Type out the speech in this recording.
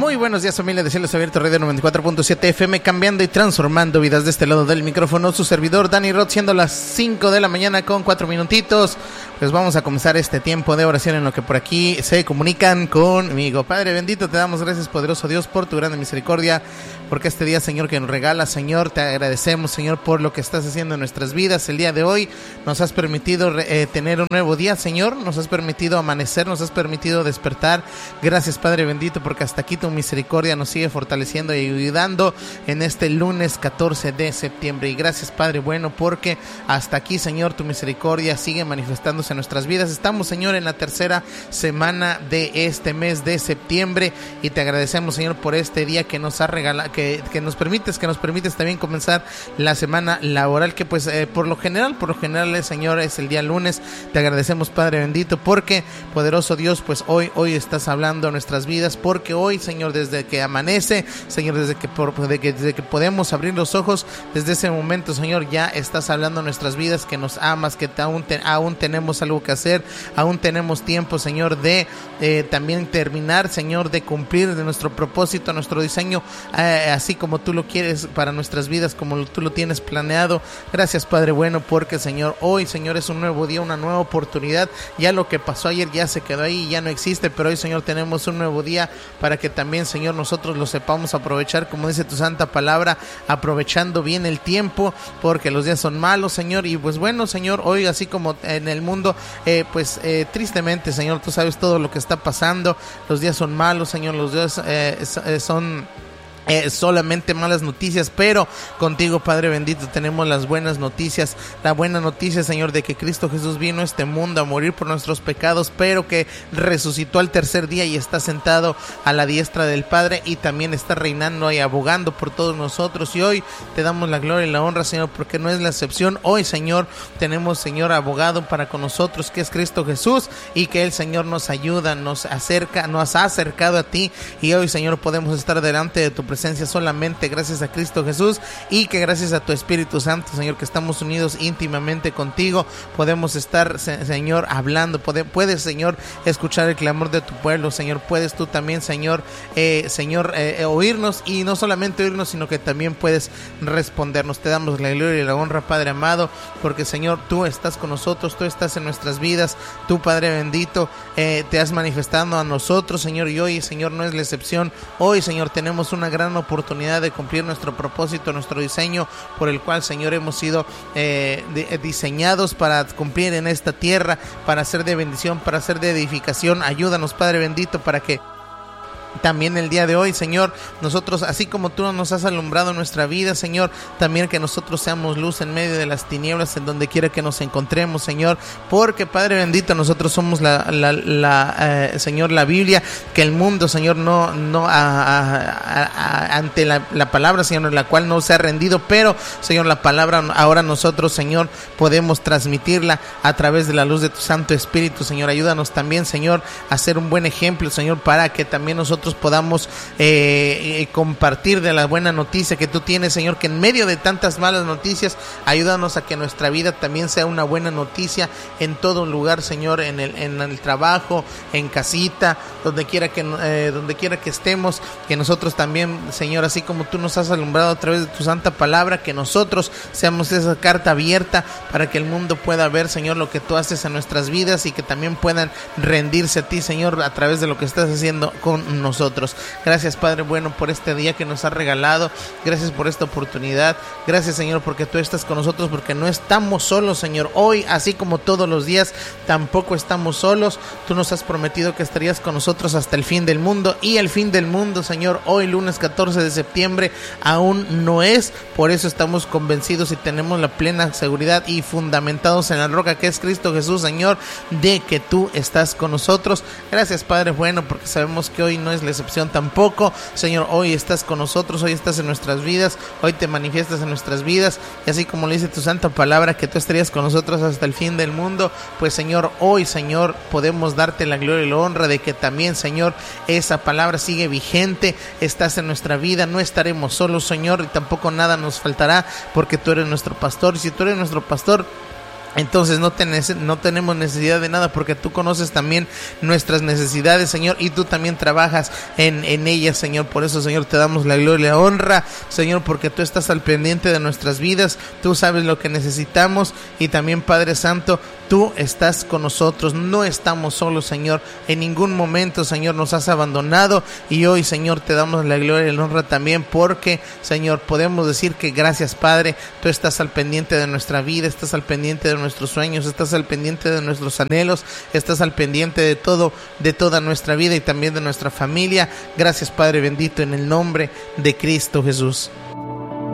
Muy buenos días, familia de Cielos Abiertos, Radio 94.7 FM, cambiando y transformando vidas. De este lado del micrófono, su servidor Dani Roth, siendo las 5 de la mañana con 4 minutitos. Pues vamos a comenzar este tiempo de oración en lo que por aquí se comunican conmigo. Padre bendito, te damos gracias, poderoso Dios, por tu grande misericordia, porque este día, Señor, que nos regala, Señor, te agradecemos, Señor, por lo que estás haciendo en nuestras vidas. El día de hoy nos has permitido tener un nuevo día, Señor, nos has permitido amanecer, nos has permitido despertar. Gracias, Padre bendito, porque hasta aquí tu misericordia nos sigue fortaleciendo y ayudando en este lunes 14 de septiembre. Y gracias, Padre bueno, porque hasta aquí, Señor, tu misericordia sigue manifestándose en nuestras vidas. Estamos, Señor, en la tercera semana de este mes de septiembre y te agradecemos, Señor, por este día que nos ha regalado, que nos permites también comenzar la semana laboral, que pues por lo general, Señor, es el día lunes. Te agradecemos, Padre bendito, porque, poderoso Dios, pues hoy estás hablando a nuestras vidas, porque hoy, Señor, desde que amanece, Señor, desde que podemos abrir los ojos, desde ese momento, Señor, ya estás hablando a nuestras vidas, que nos amas, que aún tenemos algo que hacer, aún tenemos tiempo, Señor, de también terminar, Señor, de cumplir de nuestro propósito, nuestro diseño, así como tú lo quieres para nuestras vidas, como tú lo tienes planeado. Gracias, Padre bueno, porque, Señor, hoy, Señor, es un nuevo día, una nueva oportunidad. Ya lo que pasó ayer ya se quedó ahí, ya no existe, pero hoy, Señor, tenemos un nuevo día para que también, Señor, nosotros lo sepamos aprovechar, como dice tu santa palabra, aprovechando bien el tiempo, porque los días son malos, Señor. Y pues bueno, Señor, hoy, así como en el mundo, tristemente, Señor, tú sabes todo lo que está pasando. Los días son malos, Señor, los días son solamente malas noticias, pero contigo, Padre bendito, tenemos las buenas noticias. La buena noticia, Señor, de que Cristo Jesús vino a este mundo a morir por nuestros pecados, pero que resucitó al tercer día y está sentado a la diestra del Padre, y también está reinando y abogando por todos nosotros. Y hoy te damos la gloria y la honra, Señor, porque no es la excepción. Hoy, Señor, tenemos, Señor, abogado para con nosotros, que es Cristo Jesús, y que el Señor nos ayuda, nos ha acercado a ti, y hoy, Señor, podemos estar delante de tu presencia solamente gracias a Cristo Jesús, y que gracias a tu Espíritu Santo, Señor, que estamos unidos íntimamente contigo, podemos estar, Señor, hablando. Puedes, Señor, escuchar el clamor de tu pueblo, Señor. Puedes tú también, Señor, oírnos, y no solamente oírnos, sino que también puedes respondernos. Te damos la gloria y la honra, Padre amado, porque, Señor, tú estás con nosotros, tú estás en nuestras vidas. Tú, Padre bendito, te has manifestado a nosotros, Señor, y hoy, Señor, no es la excepción. Hoy, Señor, tenemos una gran oportunidad de cumplir nuestro propósito, nuestro diseño, por el cual, Señor, hemos sido diseñados para cumplir en esta tierra, para ser de bendición, para ser de edificación. Ayúdanos, Padre bendito, para que también el día de hoy, Señor, nosotros, así como tú nos has alumbrado nuestra vida, Señor, también que nosotros seamos luz en medio de las tinieblas, en donde quiera que nos encontremos, Señor, porque, Padre bendito, nosotros somos Señor, la Biblia, que el mundo, Señor, no ante la palabra, Señor, la cual no se ha rendido, pero, Señor, la palabra ahora nosotros, Señor, podemos transmitirla a través de la luz de tu Santo Espíritu, Señor. Ayúdanos también, Señor, a ser un buen ejemplo, Señor, para que también nosotros podamos compartir de la buena noticia que tú tienes, Señor, que en medio de tantas malas noticias, ayúdanos a que nuestra vida también sea una buena noticia en todo lugar, Señor, en el trabajo, en casita, donde quiera que estemos, que nosotros también, Señor, así como tú nos has alumbrado a través de tu santa palabra, que nosotros seamos esa carta abierta para que el mundo pueda ver, Señor, lo que tú haces en nuestras vidas, y que también puedan rendirse a ti, Señor, a través de lo que estás haciendo con nosotros. Gracias, Padre bueno, por este día que nos has regalado. Gracias por esta oportunidad. Gracias, Señor, porque tú estás con nosotros, porque no estamos solos, Señor. Hoy, así como todos los días, tampoco estamos solos. Tú nos has prometido que estarías con nosotros hasta el fin del mundo, y el fin del mundo, Señor, hoy, lunes 14 de septiembre, aún no es. Por eso estamos convencidos y tenemos la plena seguridad y fundamentados en la roca que es Cristo Jesús, Señor, de que tú estás con nosotros. Gracias, Padre bueno, porque sabemos que hoy no es la excepción tampoco, Señor. Hoy estás con nosotros, hoy estás en nuestras vidas, hoy te manifiestas en nuestras vidas, y así como le dice tu santa palabra, que tú estarías con nosotros hasta el fin del mundo, pues, Señor, hoy, Señor, podemos darte la gloria y la honra de que también, Señor, esa palabra sigue vigente. Estás en nuestra vida, no estaremos solos, Señor, y tampoco nada nos faltará, porque tú eres nuestro pastor, y si tú eres nuestro pastor, Entonces no tenemos necesidad de nada, porque tú conoces también nuestras necesidades, Señor, y tú también trabajas en ellas, Señor. Por eso, Señor, te damos la gloria y la honra, Señor, porque tú estás al pendiente de nuestras vidas, tú sabes lo que necesitamos, y también, Padre Santo, tú estás con nosotros, no estamos solos, Señor. En ningún momento, Señor, nos has abandonado, y hoy, Señor, te damos la gloria y la honra también, porque, Señor, podemos decir que gracias, Padre, tú estás al pendiente de nuestra vida, estás al pendiente de nuestros sueños, estás al pendiente de nuestros anhelos, estás al pendiente de todo, de toda nuestra vida y también de nuestra familia. Gracias, Padre bendito, en el nombre de Cristo Jesús.